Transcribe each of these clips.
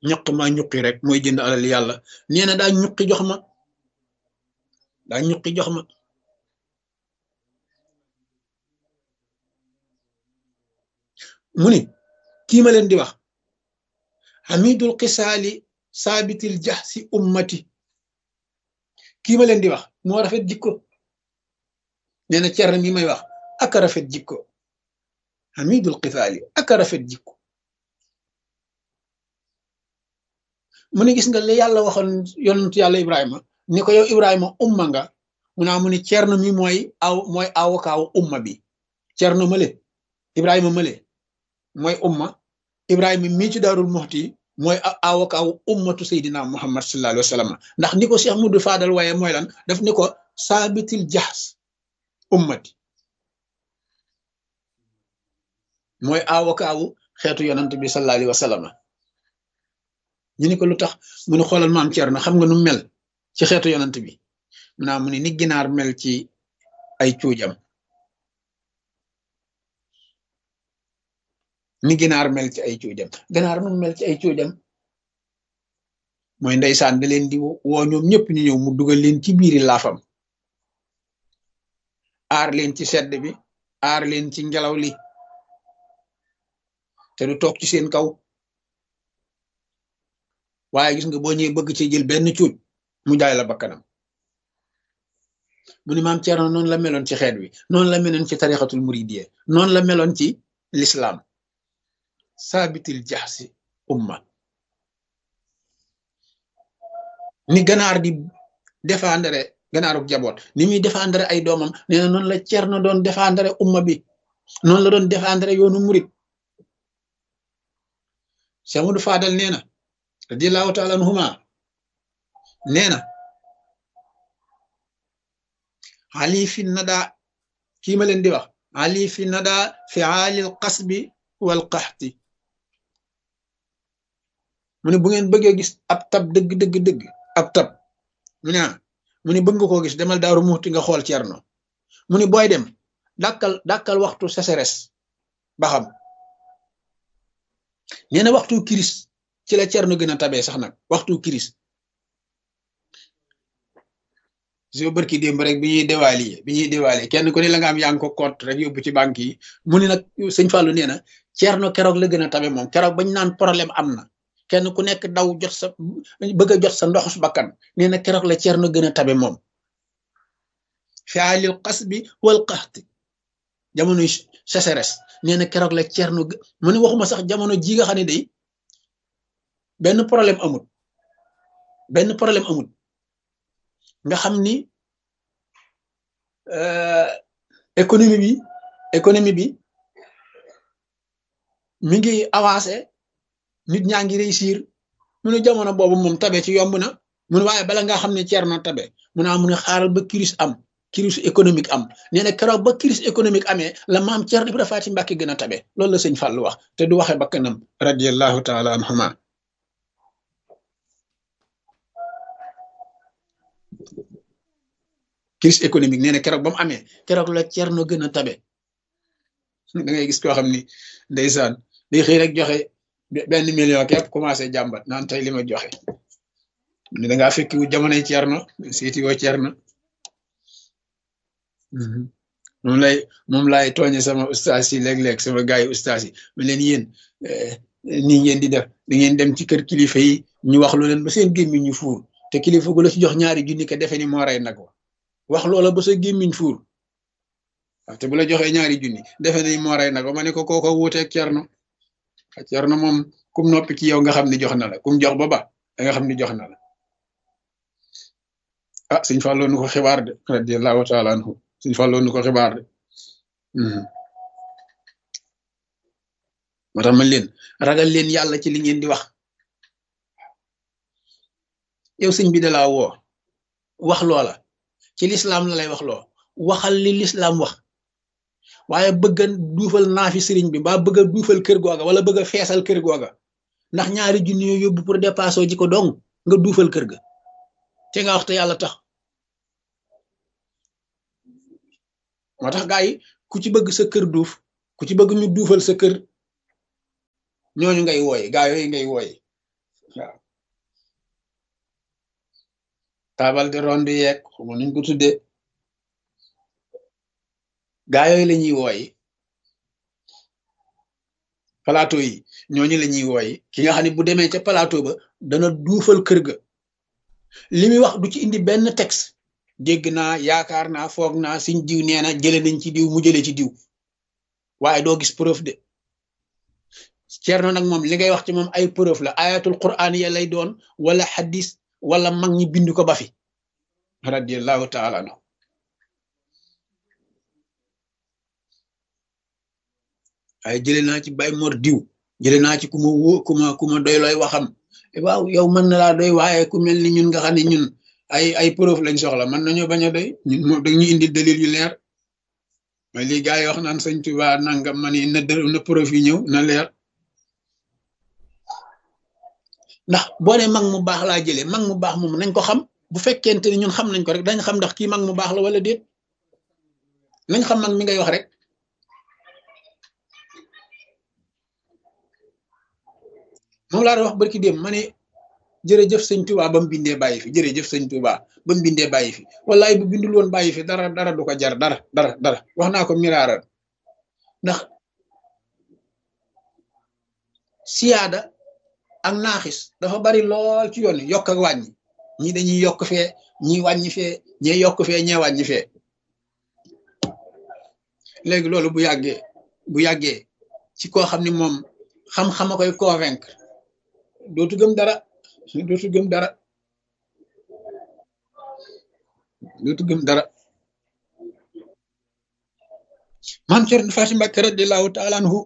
ñaq maa ñuqi rek mooy jënd alal yàlla nee na daa ñuqi jox ma daa ñuqi jox ma mu ni kii ma leen di wax hamidul xisaali saabitil jaxsi ummati kii ma leen di wax moo rafet jikko nee na Cerno mi may wax aka rafet jikko hamidul xisaali aka rafet jikko mu ne gis nga li yàlla waxoon yonentu yàlla Ibrahima ni ko yow Ibrahima umma nga mu naa mu ni Cerno mi mooy awokaawu umma bi Cerno male Ibrahima male mooy umma Ibrahima mii ci Daarul Muxti mooy awokaawu ummatu Seydina Muhammad sallallahu alayhi wa sallam ndax ni ko Cheikh Mudu Fadal waaye mooy lan daf ni ko saabitil jaxs ummati mooy awokaawu xeetu yonent bi sallallahu alayhi wa sallam ñu ni ko lu tax mu ne xoolal maam Cerno xam nga nu mel ci xeetu yonent bi mu naa mu ne ni ginaar mel ci ay cuujam ni ginaar mel ci ay cuujam ginaar nu mel ci ay cuujam mooy ndeysaan da leen di woo ñoom ñëpp ñu ñëw mu dugal leen ci biiri laafam aar leen ci sedd bi aar leen ci ngelaw li te du toog ci seen kaw waaye gis nga boo ñëwee bëgg ci jël benn cuuj mu jaay la bakkanam mu ni maam Cerno noonu la meloon ci xeet wi noonu la meloon ci tarixatul muridiyya noonu la meloon ci l'islam saabitil jaxsi umma ni ganaar di défendre ganaaruk jaboot ni muy défendre ay doomam nee na noonu la Cerno doon défendre umma bi noonu la doon défendre yoonu murid Cheikh Modou Fadal nee na radiyallahu taala anhuma nee na ali fi nada kii ma leen di wax ali fi nada fi aalil qasbi wal qaxti mu ne bu ngeen bëggee gis ab tab dëgg ab tab mu ne bëgg nga koo gis demal Daaru Muxti nga xool Cerno mu ne booy dem dàkkal waxtu sécheresse ba xam nee na waxtu kiris ci la Cerno gën a tabee sax nag waxtu kiris so bërki démb rek bi ñuy déwaali kenn ku ne la nga am yaa ngi ko compte rek yóbbu ci banque yi mu ne nag sëñ Fallou nee na Cerno keroog la gën a tabe moom keroog bañ naan problème am na kenn ku nekk daw jot sa bëgg a jot sa ndoxus bakkan nee na keroog la Cerno gën a tabe moom fi alil qasbi wal qaxti jamonoy sécheresse nee na keroog la Cerno mu ne waxuma sax jamono ji nga xam ne day benn problème amul nga xam ni économie bi mi ngi avancé nit ñaa ngi réussir mu ne jamono boobu moom tabe ci yomb na mu ne waaye bala nga xam ne Cerno tabe mu ne xaaral ba crise économique am nee na keroog ba crise économique amee la maam Cerno Ibra Faati Mbàkke gën a tabe loolu la sëñ Fallu wax te du waxe bakkanam radiyallahu taala anhuma crise économique nee na keroog ba mu amee keroog la Cerno gën a tabe da ngay gis koo xam ni ndeysaan day xëy rek joxe benn million képp commencé jàmbat naan tey li ma joxe ne da ngaa fekki wu jamonoy Cerno seeti woo Cerno moom laay tooñe sama ustaas yi léeg-léeg sama gars yi ustaas yi ma leen yéen nii ngeen di def da ngeen dem ci kër kilifa yi ñu wax lu leen ba seen gémmiñ ñu fuur te kilifa gu la ci jox ñaari junni ka defe ni moo rey nag wax loola ba sa gémmiñ fuur waaw te bu la joxee ñaari junni defe ni moo rey nag ma ne ko kooko wuuteeg Cerno moom kum noppi ci yow nga xam ni jox na la kum jox ba da nga xam ni jox na la ah sëñ Fallou nu ko xibaar de radiyallahu taala anhu sëñ Fallou nu ko xibaar de moo tax man leen ragal leen yàlla ci li ngeen di wax yow sëñ bi dalaa woo wax loola ci lislaam la lay wax loo waxal li lislaam wax waaye bëgg a duufal naafi sëriñ bi mbaa bëgg a duufal kër googa wala bëgg a feesal kër googa ndax ñaari junni yoo yóbbu pour dépasser ji ko dong nga duufal kër ga te nga wax te yàlla tax moo tax gaa yi ku ci bëgg sa kër duuf ku ci bëgg ñu duufal sa kër ñooñu ngay wooye gaa yooyu ngay wooye waaw taabal de ronde yeeg xuma nuñ ko tuddee gaa yooyu la ñuy wooyi plateau yi ñooñu la ñuy wooyi ki nga xam ne bu demee ca plateau ba dana duufal kër ga li muy wax du ci indi benn texte dégg naa yaakaar naa foog naa siñ diw nee na jële nañ ci diw mu jële ci diw waaye doo gis preuve de Ceerno nag moom li ngay wax ci moom ay preuve la ayatul quran ya lay doon wala hadis wala mag ñi bind ko ba fi radiallahu taala anhu waaye jële naa ci Baye Mor diw jële naa ci ku ma wóo ku ma doy looy waxam waaw yow mën na laa doy waaye ku mel ni ñun nga xam ne ñun ay preuve lañ soxla mën nañoo bañ a doy ñun moom dañuy indil dalil yu leer mais lii gars yi wax naan sëñ Tuba nangam ma ni na preuve yi ñëw na leer ndax boo ne mag mu baax laa jëlee mag mu baax moom nañ ko xam bu fekkente ni ñun xam nañ ko rek dañ xam ndax kii mag mu baax la wala déet nañ xam mag mi ngay wax rek moom laa doon wax barki dem ma ne jërëjëf sëñ Tuba ba mu bindee bàyyi fi jërëjëf sëñ Tuba ba mu bindee bàyyi fi wallaay bu bindul woon bàyyi fi dara du ko jar dara wax naa ko miraaral ndax siyaada ak naaxis dafa bari lool ci yoon yokk ak wàññi ñi dañuy yokk fee ñi wàññi fee ñee yokk fee ñee wàññi fee léegi loolu bu yàggee ci koo xam ne moom xam-xam a koy convaincre dootu gëm dara maam Cerno Faati Mbàkke radiyallahu taala anhu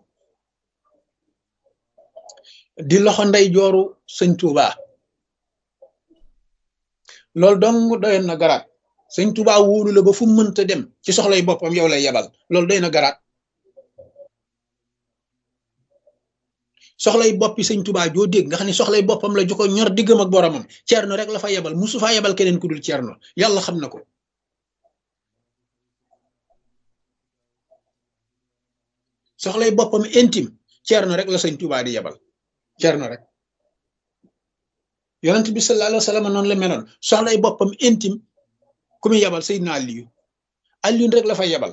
di loxo ndey jooru sëñ Tuuba loolu dong doyoon na garaat sëñ Tuuba wóolu la ba fu mënta dem ci soxlay boppam yow lay yebal loolu doy na garaat soxlay boppi sëñ Tuuba joo dégg nga xam ne soxlay boppam la ju ko ñor diggam ak boromam Cerno rek la fa yebal musu faa yebal keneen ku dul Cerno yàlla xam na ko soxlay boppam intime Cerno rek la sëñ Tuuba di yebal Cerno rek yonent bi sallallahu alayhi wa sallam noonu la meloon soxlay boppam intime ku muy yebal Seydina Aliyu rek la fa yebal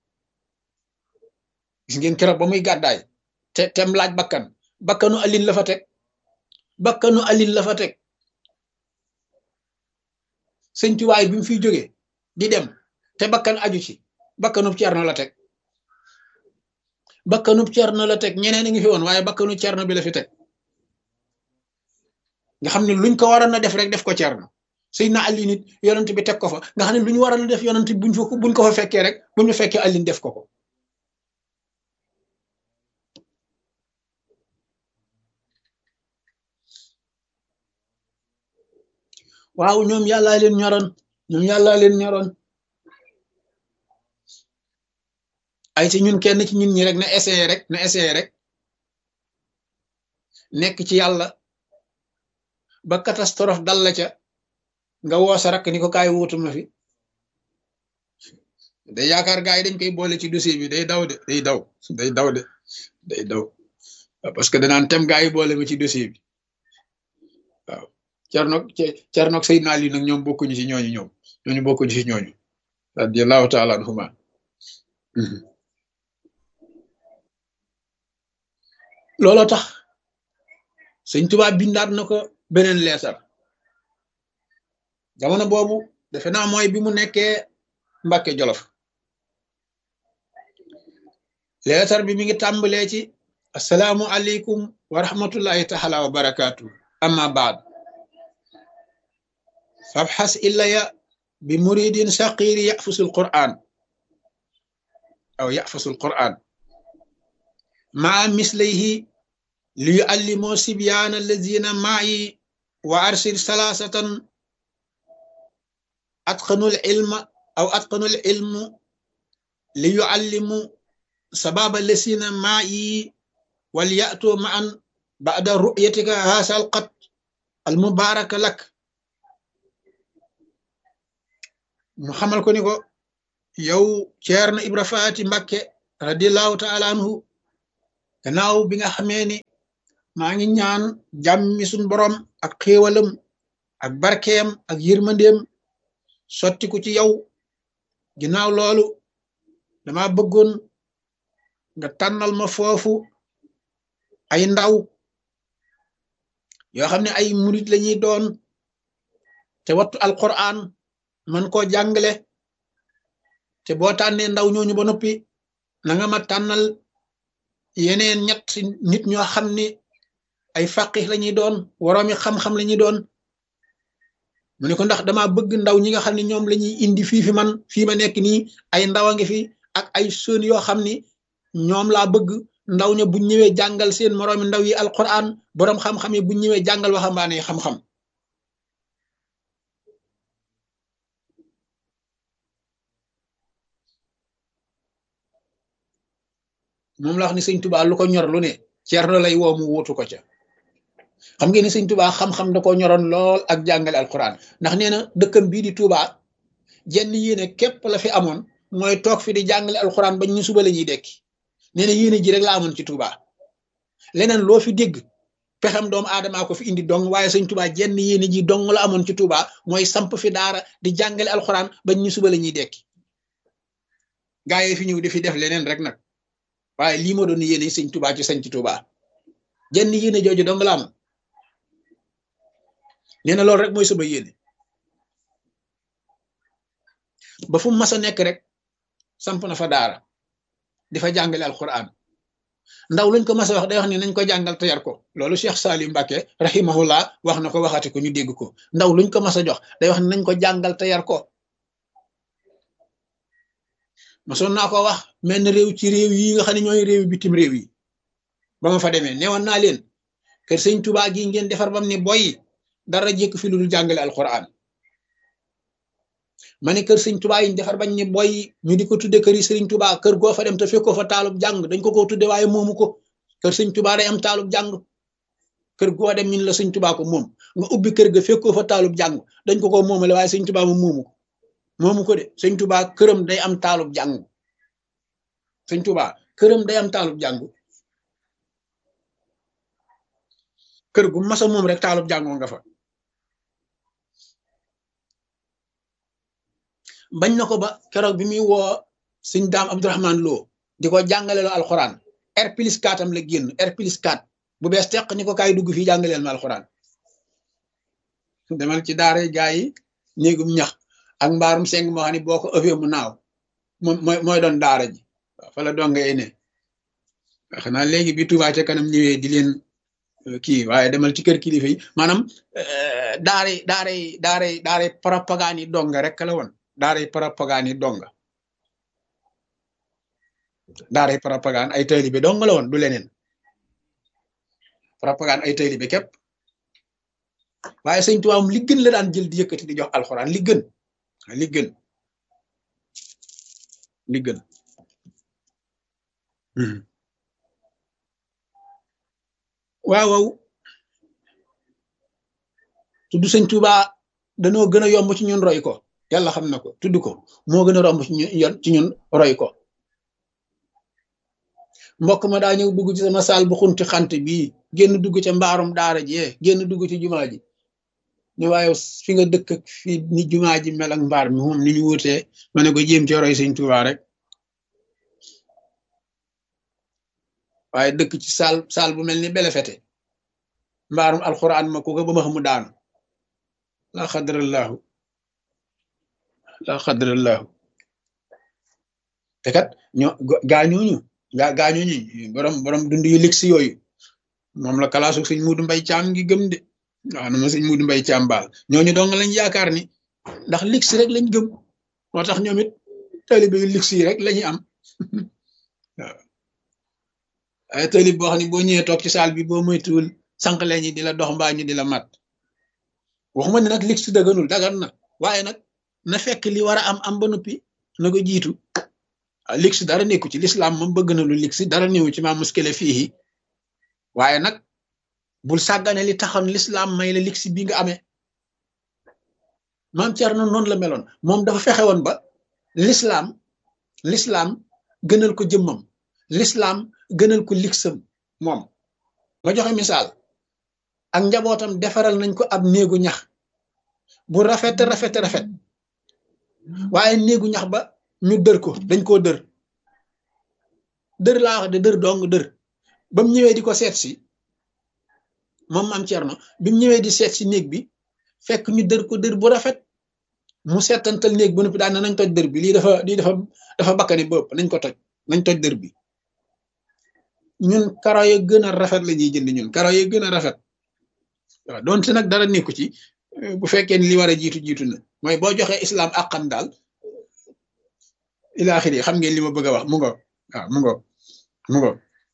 gis ngeen keroog ba muy gàddaay te tem laaj bakkanu Aliyu la fa teg sëñ Tuubaa bi mu fiy jógee di dem te bakkan aju ci bakkanub Cerno la teg ñeneen a ngi fi woon waaye bakkanu Cerno bi la fi teg nga xam ne luñ ko waroon a def rek def ko Cerno Seydina Ali nit yonent bi teg ko fa nga xam ne lu ñu waroon a def yonent buñ ko fa fekkee rek buñu fekkee Ali def ko waaw ñoom yàllaa leen ñoroon ay ci ñun kenn ci ñun ñi rek na essayé rek nekk ci yàlla ba catastrophe dal la ca nga woo sa rakk ni ko kaay wuutuma fi day yaakaar gaa yi dañ koy boole ci dossier bi day daw parce que danaan tem gaa yi boole ma ci dossier bi waaw Cerno Seydina Ali nag ñoom bokkuñu ci ñooñu bokkuñu ci ñooñu radiyallahu taala anhuma looloo tax sëñ Tuubaa bindaat na ko beneen leetar jamono boobu defe naa mooy bi mu nekkee Mbàkke Jolof leetar bi mi ngi tàmbalee ci assalaamu aleykum wa rahmatullahi taala wa barakaatu amma baad fabxas illaya bi muridin saqiri yafusul quran maa mislayhi li yuallimoo sibyaana allazina maayi wa arsil salaasatan atqanul ilmu li yuallimu sababa allazina maayi wal ya'tu ma'an ba'da ru'yatika haasal qat al mubaaraka lak mu xamal ko ni ko yow Ceerno Ibra Faati Mbàkke radiyallahu taala anhu gannaaw bi nga xamee ni maa ngi ñaan jàmmi suñ borom ak xéewalam ak barkeem ak yërmandeem sottiku ci yow. ginnaaw loolu dama bëggoon nga tànnal ma foofu ay ndaw yoo xam ne ay murit lañuy doon te wattu alquran man koo jàngale. te boo tànnee ndaw ñooñu ba noppi na nga ma tànnal yeneen ñett nit ñoo xam ne ay faqih lañuy doon, woroomi xam-xam lañuy doon. mu ne ko ndax dama bëgg ndaw ñi nga xam ne ñoom lañuy indi fii man fii ma nekk nii ay ndaw a ngi fi ak ay sën yoo xam ni ñoom laa bëgg ndaw ña buñ ñëwee jàngal seen moroomi ndaw yi alquran, boroom xam-xam yi buñ ñëwee jàngal waxambaane xam-xam. moom la wax ni sëñ Tuubaa lu ko ñor lu ne Ceerno lay woo mu wuutu ko ca. xam ngeen ni sëñ Tuubaa xam-xam da ko ñoroon lool ak jàngale alquran, ndax nee na dëkkam bii di Tuubaa jenn yéene képp la fi amoon, mooy toog fi di jàngale alquran bañ ñu suba la ñuy dekki. nee na yéene ji rek la amoon ci Tuubaa, leneen loo fi dégg pexem doomu aadamaa ko fi indi dong, waaye sëñ Tuubaa jenn yéene ji dong la amoon ci Tuubaa, mooy samp fi daara di jàngale alquran bañ ñu suba la ñuy dekki. gaa yi fi ñëw di fi def leneen rek nag, waaye lii ma doon yéene sëñ Tuubaa ci sañ ci Tuubaa, jenn yéene jooju dong la amoon. nee na loolu rek mooy sama yéene. ba fu mu mas a nekk rek samp na fa daara di fa jàngale alquran. ndaw luñ ko mas a wax day wax ni nañ ko jàngal te yar ko. loolu Cheikh Salim Mbacke rahimahullah wax na ko, waxati ko ñu dégg ko. ndaw luñ ko mas a jox day wax ni nañ ko jàngal te yar ko. masoon naa ko wax mel ni réew ci réew yi nga xam ne ñooy réew bitim réew yi, ba ma fa demee newoon naa leen kër sëñ Tuubaa gi ngeen defar bam ni boy dara jékk fi lu dul jàngale alquran. ma ne kër sëñ Tuubaa yi ñu defar bañ ni boy ñu di ko tudde kër yi sëriñ Tuubaa, kër goo fa dem te fekkoo fa taalub jàng dañ ko tudde waaye moomu ko. kër sëñ Tuubaa day am taalub jàng, kër goo dem ñun la sëñ Tuubaa ko moom, nga ubbi kër ga fekkoo fa taalub jàng dañ ko moomale waaye sëñ Tuubaa moom moomu ko de. sëñ Tuubaa këram day am taalub jàng, sëñ Tuubaa këram day am taalub jàng. kër gu masa moom rek taalub jàngoo nga fa. bañ na ko ba keroog bi muy woo sëñ Daam Abdourahman Lo di ko jàngaleloo alxuraan, R+4 am la génn, R+4 bu bees teq ni ko kaay dugg fii jàngaleel ma alxuraan. demal ci daara gaa yi néegum ñax ak mbaarum seng moo xam ne boo ko ëffee mu naaw, mooy doon daara ji. waaw fa la donga ne xanaa léegi bi Touba ca kanam ñëwee di leen kii, waaye demal ci kër kilifa yi maanaam daaray propagande yi donga rek la woon. daaray propagande yi donga, daaray propagande ay taalibe dong la woon, du leneen. propagande ay taalibe képp. waaye sëñ Tuubaa li gën la daan jël di yëkkati di jox alxuraan, li gën. waaw tudd sëñ Tuubaa danoo gën a yomb ci ñun roy ko, yàlla xam na ko. tudd ko moo gën a romb ci ñun roy ko. mbokk ma daa ñëw dugg ci sama saal bu xunti xant bii, génn dugg ca mbaarum daara ji, génn dugg ci jumaa ji ne waaye fi nga dëkk ak fi ni jumaa ji mel ak mbaar mi moom ni ñu wutee. ma ne ko jéem ci roy sëñ Tuubaa rek. waaye dëkk ci saal bu mel ni belefete, mbaarum alxuraan ma ko ba ma xamu daanu. laa xadrallahu te kat gaañooñu borom dund yu ligsi yooyu moom la kalaasu sëñ Muudu Mbay Caam ngi gëm de. waaw na ma sëñ Muudu Mbay Caam baal, ñooñu dong lañ yaakaar ni ndax ligsi rek lañ gëm, moo tax ñoom it taalibe yu ligsi yi rek lañuy am. waaw ay taalib boo xam ne boo ñëwee toog ci saal bi boo moytuwul sànq ñi di la dox mbaa ñu di la mat. waxuma ne nag ligsi daganul, dagan na, waaye nag na fekk li war a am ba noppi na ko jiitu. ligsi dara nekku ci, lislaam moom bëgg na lu ligsi dara néewu ci, maa muskile fii. waaye nag bul sàggane li taxoon lislaam may la ligsi bi nga amee. maam Cerno noonu la meloon, moom dafa fexe woon ba lislaam gënal ko jëmmam, lislaam gënal ko ligsam moom. ma joxe misaal ak njabootam defaral nañ ko ab néegu ñax bu rafet rafet rafet waaye néegu ñax ba ñu dër ko dañ koo dër laa wax de dër dong dër ba mu ñëwee di ko seet si moom maam Cerno bi mu ñëwee di seet si néeg bi fekk ñu dër ko dër bu rafet mu seetantal néeg bu noppi daan nañ toj dër bi lii dafa bakkani bopp nañ ko toj nañ toj dër bi ñun karo ya gën a rafet la ñuy jënd ñun karo ya gën a rafet waaw donte nag dara nekku ci bu fekkee ni li war a jiitu na mooy boo joxee islam àqam daal ilaaxiri xam ngeen li ma bëgg a wax mu ngo waaw mu ngo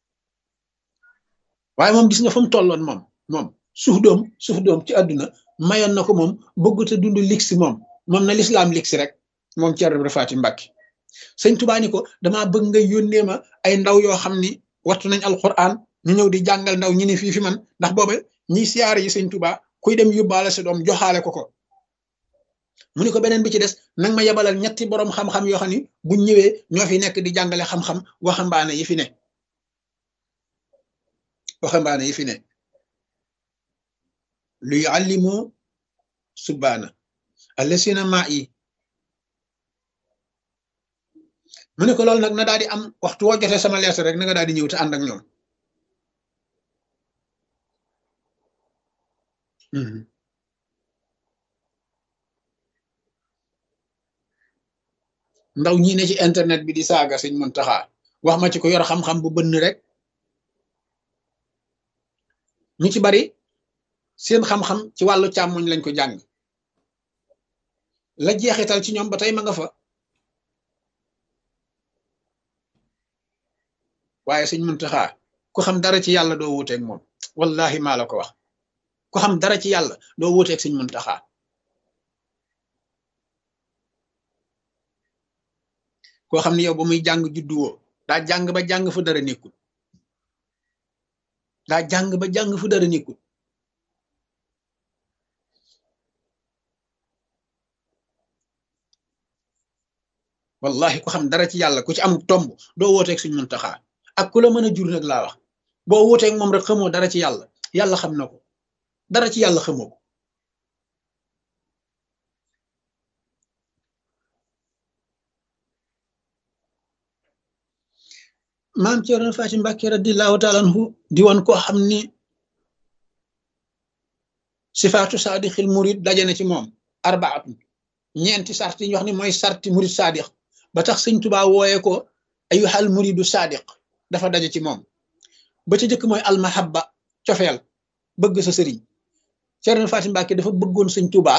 waaye moom gis nga fa mu tolloon moom suuf doom ci àdduna mayoon na ko moom bëggut a dund lix moom na lislaam lix rek moom Ceerno Ibra Faati Mbàkke sëñ Tuubaa ni ko damaa bëgg nga yónnee ma ay ndaw yoo xam ni wattu nañ alquran ñu ñëw di jàngal ndaw ñi ni fii fi man ndax booba ñiy siyaare yi sëñ Tuubaa kuy dem yóbbaale sa doom joxaale ko mu ni ko beneen bi ci des nag ma yebalal ñetti boroom xam-xam yoo xam ni buñ ñëwee ñoo fi nekk di jàngale xam-xam waxambaane yi fi ne lu yuallimu subbaana allasina maa yi mu ne ko loolu nag na daal di am waxtu woo jotee sama lettre rek na nga daal di ñëw te ànd ak ñoom ndaw ñi ne ci internet bi di saaga sëñ Muntaxa wax ma ci ko yor xam-xam bu bënn rek ñu ci bari seen xam-xam ci wàllu càmmoñ lañ ko jàng la jeexital ci ñoom ba tey ma nga fa waaye sëñ Muntaxa ku xam dara ci yàlla doo wuuteeg moom wallahi maa la ko wax ku xam dara ci yàlla doo wuuteeg sëñ Muntaxa koo xam ne yow ba muy jàng judduwoo daa jàng ba jàng fu dara nekkul wallahi ku xam dara ci yàlla ku ci am tomb doo wooteeg suñ Muntaxa ak ku la mën a jur nag laa wax boo wooteeg moom rek xamoo dara ci yàlla yàlla xam na ko dara ci yàlla xamoo ko maam Cerno Faati Mbàkke radiyallaahu taala anhu di woon koo xam ni sifaatu saadixil murid daje na ci moom arbaatun ñeenti sart yi ñu wax ni mooy sarti murid saadix ba tax sëñ Tuubaa wooye ko ayyuhal muridu saadiq dafa daje ci moom ba ca jëkk mooy almahabba cofeel bëgg sa sëriñ Cerno Faati Mbàkke dafa bëggoon sëñ Tuubaa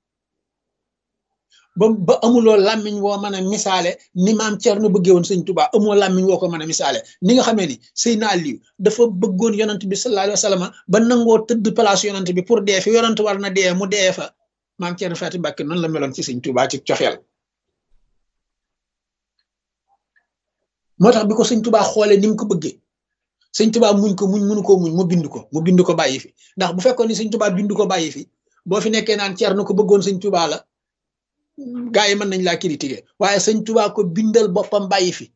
ba amuloo làmmiñ woo mën a misaale ni maam Cerno bëggee woon sëñ Tuubaa amoo làmmiñ woo ko mën a misaale ni nga xamee ni Seydina Aliyu dafa bëggoon yonant bi sallallahu alayhi wa sallam ba nangoo tëdd place yonant bi pour dee fi yonant war na dee mu dee fa maam Cerno Faati Mbàkke noonu la meloon ci sëñ Tuubaa ci cofeel moo tax bi ko sëñ Tuubaa xoolee ni mu ko bëggee sëñ Tuubaa muñ mënu koo muñ mu bind ko bàyyi fi ndax bu fekkoon ni sëñ Tuubaa bind ko bàyyi fi boo fi nekkee naan Cerno ko bëggoon sëñ Tuubaa la gaa yi mën nañ laa critiquer waaye sëñ Tuubaa ko bindal boppam bàyyi fi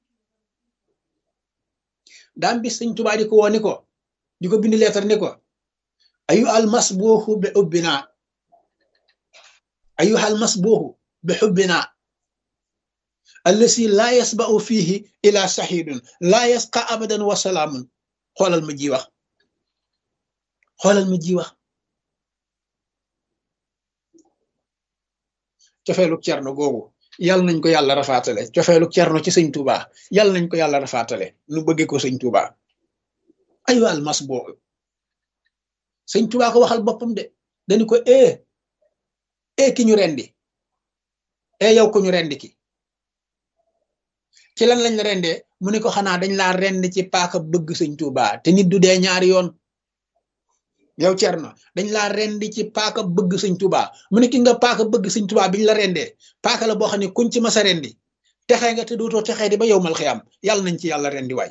daam bi sëñ Tuubaa di ko woo ni ko di ko bind leetar ni ko ayyuhal masbuuhu bi hubbinaa ayyuhal masbuuhu bi hubbinaa allasi laa yasba'u fiihi ila saxiidun laa yasqa abadan wa salaamun xoolal ma ji wax cofeelu Cerno googu yàlla nañ ko yàlla rafaatale cofeelu Cerno ci sëñ Tuubaa yàlla nañ ko yàlla rafaatale nu bëggee ko sëñ Tuubaa ayyuhal masbuuhu sëñ Tuubaa ko waxal boppam de dañu ko ki ñu rendi yow ko ñu rendi ki ci lan lañ la rendee mu ne ko xanaa dañ laa rend ci paaka bëgg sëñ Tuubaa te nit du dee ñaari yoon yow Cerno dañ laa rendi ci paaka bëgg sëñ Tuubaa mu ne ki nga paaka bëgg sëñ Tuubaa biñ la rendee paaka la boo xam ne kuñ ci masa rendi texee nga te dootoo texee di ba yow mal xiyaam yàlla nañ ci yàlla rendi waay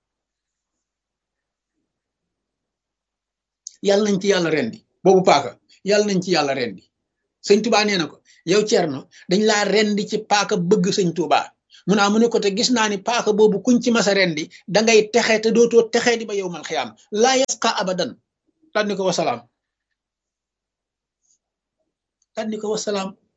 yàlla nañ ci yàlla rendi boobu paaka yàlla nañ ci yàlla rendi sëñ Tuubaa nee na ko yow Cerno dañ laa rendi ci paaka bëgg sëñ Tuubaa mu naa mu ne ko te gis naa ni paaka boobu kuñ ci masa rendi da ngay texe te dootoo texee di ba yow mal xiyaam laa yasqa abadan daan ni ko wasalaam daan ni ko wasalaam